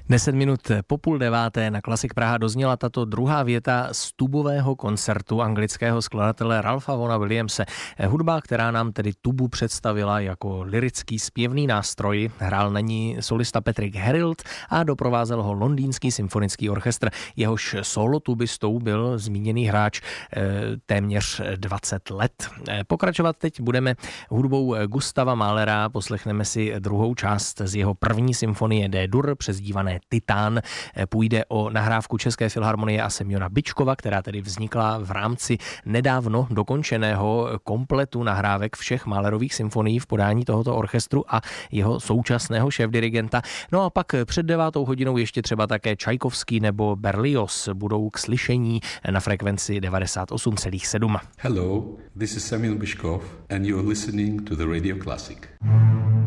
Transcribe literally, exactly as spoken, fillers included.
Deset minut po půl deváté na Klasik Praha dozněla tato druhá věta z tubového koncertu anglického skladatele Ralpha Vaughna Williamse. Hudba, která nám tedy tubu představila jako lyrický zpěvný nástroj, hrál na ní solista Patrick Herild a doprovázel ho Londýnský symfonický orchestr. Jehož solotubistou byl zmíněný hráč téměř dvacet let. Pokračovat teď budeme hudbou Gustava Mahlera, poslechneme si druhou část z jeho první symfonie D-dur, přezdívané Titán. Půjde o nahrávku České filharmonie a Semjona Byčkova, která tedy vznikla v rámci nedávno dokončeného kompletu nahrávek všech Mahlerových symfonií v podání tohoto orchestru a jeho současného šéfdirigenta. No a pak před devátou hodinou ještě třeba také Čajkovský nebo Berlioz budou k slyšení na frekvenci devadesát osm celá sedm. Hello, this is Semjon Byčkov and you're listening to the Radio Classic.